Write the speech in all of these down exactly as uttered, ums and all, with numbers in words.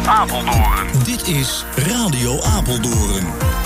Apeldoorn. Dit is Radio Apeldoorn.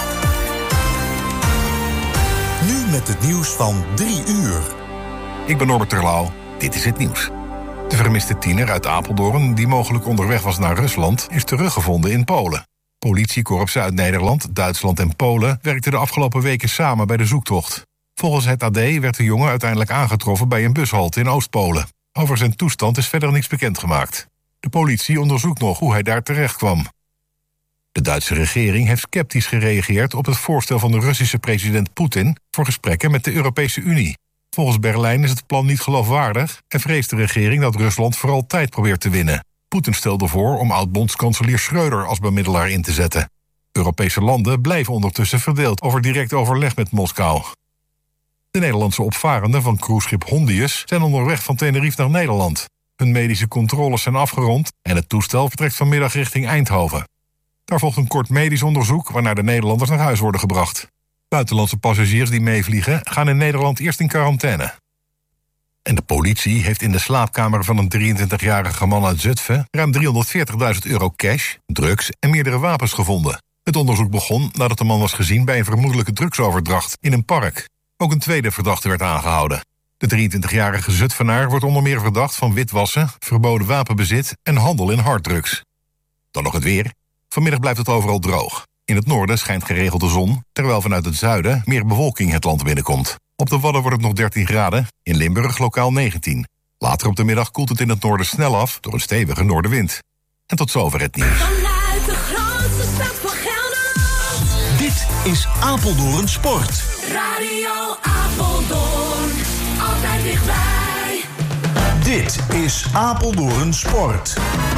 Nu met het nieuws van drie uur. Ik ben Norbert Terlouw. Dit is het nieuws. De vermiste tiener uit Apeldoorn, die mogelijk onderweg was naar Rusland, is teruggevonden in Polen. Politiekorpsen uit Nederland, Duitsland en Polen werkten de afgelopen weken samen bij de zoektocht. Volgens het A D werd de jongen uiteindelijk aangetroffen bij een bushalte in Oost-Polen. Over zijn toestand is verder niks bekendgemaakt. De politie onderzoekt nog hoe hij daar terecht kwam. De Duitse regering heeft sceptisch gereageerd op het voorstel van de Russische president Poetin voor gesprekken met de Europese Unie. Volgens Berlijn is het plan niet geloofwaardig en vreest de regering dat Rusland vooral tijd probeert te winnen. Poetin stelde voor om oud-bondskanselier Schröder als bemiddelaar in te zetten. Europese landen blijven ondertussen verdeeld over direct overleg met Moskou. De Nederlandse opvarenden van cruiseschip Hondius zijn onderweg van Tenerife naar Nederland. Hun medische controles zijn afgerond en het toestel vertrekt vanmiddag richting Eindhoven. Daar volgt een kort medisch onderzoek waarna de Nederlanders naar huis worden gebracht. Buitenlandse passagiers die meevliegen gaan in Nederland eerst in quarantaine. En de politie heeft in de slaapkamer van een drieëntwintigjarige man uit Zutphen ruim driehonderdveertigduizend euro cash, drugs en meerdere wapens gevonden. Het onderzoek begon nadat de man was gezien bij een vermoedelijke drugsoverdracht in een park. Ook een tweede verdachte werd aangehouden. De drieëntwintigjarige Zutphenaar wordt onder meer verdacht van witwassen, verboden wapenbezit en handel in harddrugs. Dan nog het weer. Vanmiddag blijft het overal droog. In het noorden schijnt geregeld de zon, terwijl vanuit het zuiden meer bewolking het land binnenkomt. Op de Wadden wordt het nog dertien graden, in Limburg lokaal negentien. Later op de middag koelt het in het noorden snel af door een stevige noordenwind. En tot zover het nieuws. Vanuit de grootste stad van Gelderland. Dit is Apeldoorn Sport. Radio Apeldoorn, altijd dichtbij. Dit is Apeldoorn Sport.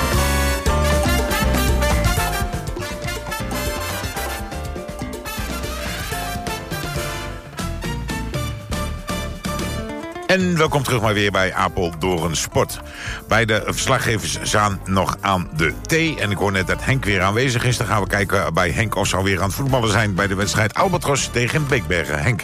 En welkom terug maar weer bij Apeldoorn Sport. Beide verslaggevers staan nog aan de thee. En ik hoor net dat Henk weer aanwezig is. Dan gaan we kijken bij Henk of ze alweer aan het voetballen zijn bij de wedstrijd Albatros tegen Beekbergen. Henk.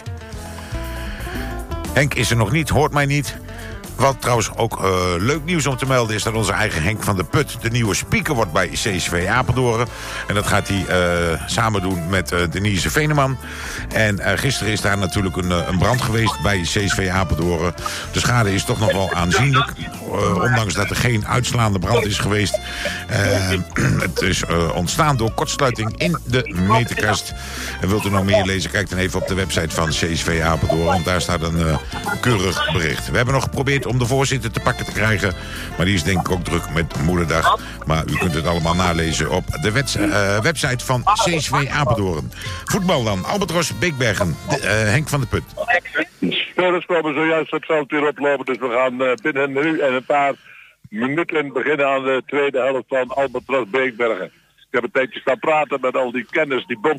Henk is er nog niet, hoort mij niet. Wat trouwens ook uh, leuk nieuws om te melden is dat onze eigen Henk van der Put de nieuwe speaker wordt bij C S V Apeldoorn. En dat gaat hij uh, samen doen met uh, Denise Veneman. En uh, gisteren is daar natuurlijk een, een brand geweest bij C S V Apeldoorn. De schade is toch nog wel aanzienlijk. Uh, ondanks dat er geen uitslaande brand is geweest. Uh, het is uh, ontstaan door kortsluiting in de meterkast. En wilt u nog meer lezen, kijk dan even op de website van C S V Apeldoorn. Want daar staat een uh, keurig bericht. We hebben nog geprobeerd om de voorzitter te pakken te krijgen. Maar die is denk ik ook druk met moederdag. Maar u kunt het allemaal nalezen op de wets, uh, website van C S V Apeldoorn. Voetbal dan. Albatros Beekbergen. De, uh, Henk van der Put. Spelers komen zojuist het veld weer oplopen. Dus we gaan uh, binnen nu en een paar minuten beginnen aan de tweede helft van Albatros Beekbergen. Ik heb een tijdje staan praten met al die kennis, die